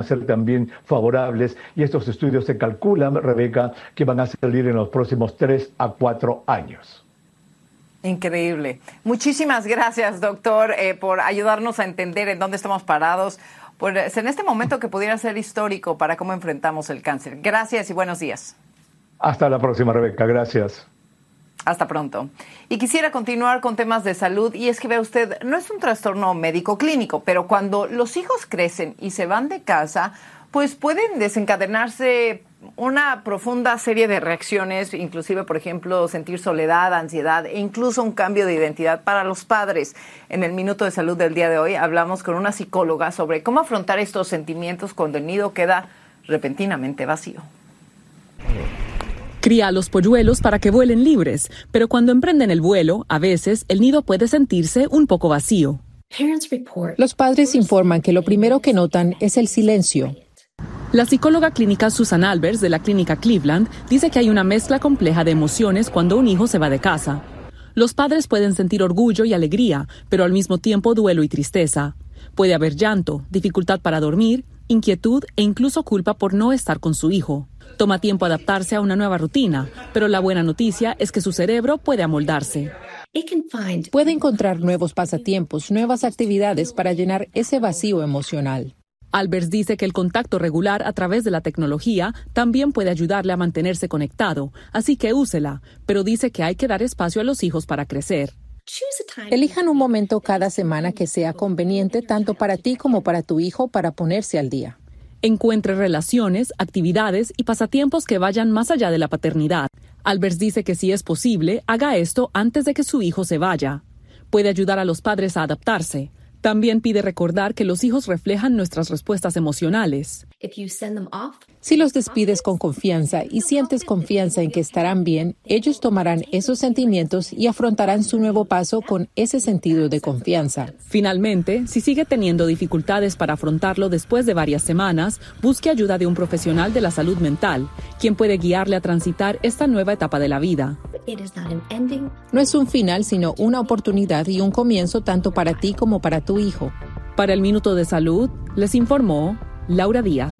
ser también favorables y estos estudios se calculan, Rebeca, que van a salir en los próximos 3 a 4 años. Increíble. Muchísimas gracias, doctor, por ayudarnos a entender en dónde estamos parados, pues en este momento que pudiera ser histórico para cómo enfrentamos el cáncer. Gracias y buenos días. Hasta la próxima, Rebeca. Gracias. Hasta pronto. Y quisiera continuar con temas de salud, y es que, vea usted, no es un trastorno médico clínico, pero cuando los hijos crecen y se van de casa, pues pueden desencadenarse una profunda serie de reacciones, inclusive, por ejemplo, sentir soledad, ansiedad e incluso un cambio de identidad para los padres. En el Minuto de Salud del día de hoy hablamos con una psicóloga sobre cómo afrontar estos sentimientos cuando el nido queda repentinamente vacío. Cría a los polluelos para que vuelen libres, pero cuando emprenden el vuelo, a veces el nido puede sentirse un poco vacío. Los padres informan que lo primero que notan es el silencio. La psicóloga clínica Susan Albers de la clínica Cleveland dice que hay una mezcla compleja de emociones cuando un hijo se va de casa. Los padres pueden sentir orgullo y alegría, pero al mismo tiempo duelo y tristeza. Puede haber llanto, dificultad para dormir, inquietud e incluso culpa por no estar con su hijo. Toma tiempo adaptarse a una nueva rutina, pero la buena noticia es que su cerebro puede amoldarse. Puede encontrar nuevos pasatiempos, nuevas actividades para llenar ese vacío emocional. Albers dice que el contacto regular a través de la tecnología también puede ayudarle a mantenerse conectado, así que úsela, pero dice que hay que dar espacio a los hijos para crecer. Elijan un momento cada semana que sea conveniente tanto para ti como para tu hijo para ponerse al día. Encuentre relaciones, actividades y pasatiempos que vayan más allá de la paternidad. Albers dice que si es posible, haga esto antes de que su hijo se vaya. Puede ayudar a los padres a adaptarse. También pide recordar que los hijos reflejan nuestras respuestas emocionales. Si los despides con confianza y sientes confianza en que estarán bien, ellos tomarán esos sentimientos y afrontarán su nuevo paso con ese sentido de confianza. Finalmente, si sigue teniendo dificultades para afrontarlo después de varias semanas, busque ayuda de un profesional de la salud mental, quien puede guiarle a transitar esta nueva etapa de la vida. No es un final, sino una oportunidad y un comienzo tanto para ti como para tu hijo. Para el Minuto de Salud, les informó Laura Díaz.